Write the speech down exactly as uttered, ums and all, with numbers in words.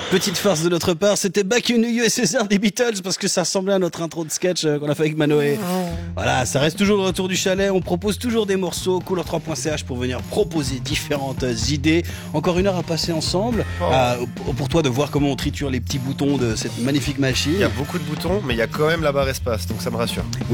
Petite farce de notre part, c'était Back in U S S R des Beatles parce que ça ressemblait à notre intro de sketch qu'on a fait avec Manoé. Voilà, ça reste toujours le retour du chalet, on propose toujours des morceaux, couleur trois point c h pour venir proposer différentes idées. Encore une heure à passer ensemble, Oh. euh, pour toi de voir comment on triture les petits boutons de cette magnifique machine. Il y a beaucoup de boutons, mais il y a quand même la barre espace, donc ça me rassure.